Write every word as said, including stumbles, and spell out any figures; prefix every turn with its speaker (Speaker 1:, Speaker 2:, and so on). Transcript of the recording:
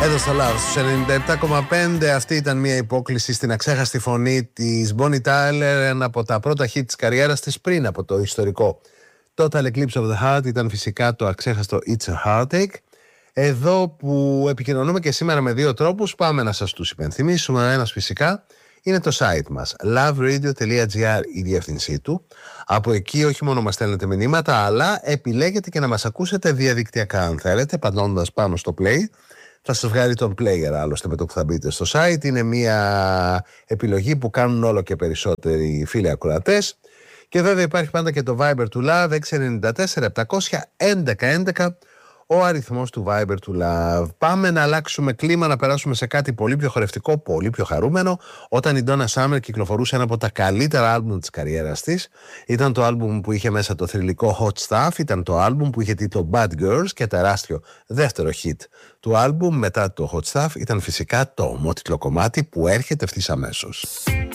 Speaker 1: Εδώ στο Love στους ενενήντα επτά κόμμα πέντε. Αυτή ήταν μια υπόκληση στην αξέχαστη φωνή της Bonnie Tyler, ένα από τα πρώτα hit της καριέρας της πριν από το ιστορικό Total Eclipse of the Heart. Ήταν φυσικά το αξέχαστο It's a Heartache. Εδώ που επικοινωνούμε και σήμερα με δύο τρόπους, πάμε να σας τους υπενθυμίσουμε. Ένας φυσικά είναι το site μας, love radio dot gr, η διεύθυνσή του. Από εκεί όχι μόνο μας στέλνετε μηνύματα, αλλά επιλέγετε και να μας ακούσετε διαδικτυακά αν θέλετε, πατώντας πάνω στο play. Θα σας βγάλει τον player άλλωστε με το που θα μπείτε στο site. Είναι μια επιλογή που κάνουν όλο και περισσότεροι φίλοι ακροατές. Και βέβαια υπάρχει πάντα και το Viber του Love, έξι εννιά τέσσερα επτακόσια έντεκα έντεκα, ο αριθμός του Viber του Love. Πάμε να αλλάξουμε κλίμα, να περάσουμε σε κάτι πολύ πιο χορευτικό, πολύ πιο χαρούμενο. Όταν η Donna Summer κυκλοφορούσε ένα από τα καλύτερα άλμπουμ της καριέρας της, ήταν το άλμπουμ που είχε μέσα το θρυλικό Hot Stuff, ήταν το άλμπουμ που είχε τίτλο Bad Girls και τεράστιο δεύτερο hit του άλμπουμ μετά το Hot Stuff ήταν φυσικά το ομότιτλο κομμάτι που έρχεται ευθύς αμέσως.